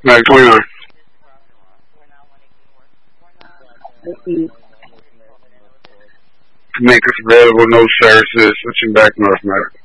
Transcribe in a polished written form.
Mac 29. Make us available, no services, switching back North Mac.